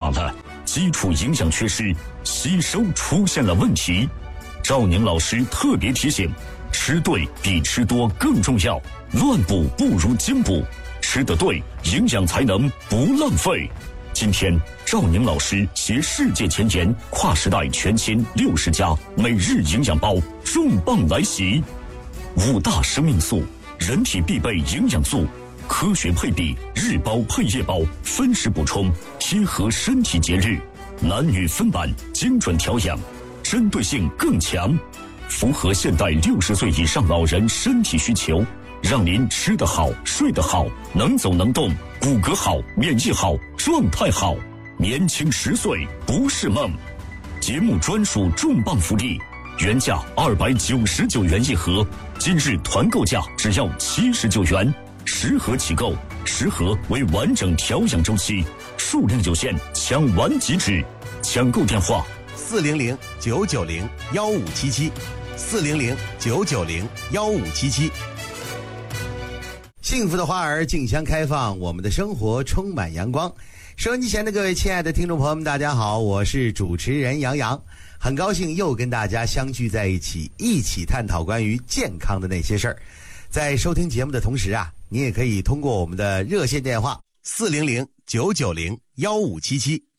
了，基础营养缺失，吸收出现了问题。赵宁老师特别提醒，吃对比吃多更重要，乱补不如精补，吃得对，营养才能不浪费。今天赵宁老师携世界前沿，跨时代全新60加每日营养包重磅来袭，5大生命素，人体必备营养素，科学配比，日包配夜包，分时补充，贴合身体节日，男女分版，精准调养，针对性更强，符合现代60岁以上老人身体需求，让您吃得好，睡得好，能走能动，骨骼好，免疫好，状态好，年轻10岁不是梦。节目专属重磅福利，原价299元一盒，今日团购价只要79元，10盒起购，10盒为完整调养周期，数量有限，抢完即止。抢购电话 400-990-1577，400-990-1577。幸福的花儿竞相开放，我们的生活充满阳光。收音机前的各位亲爱的听众朋友们，大家好，我是主持人杨洋，很高兴又跟大家相聚在一起，一起探讨关于健康的那些事儿。在收听节目的同时啊，你也可以通过我们的热线电话400-990-1577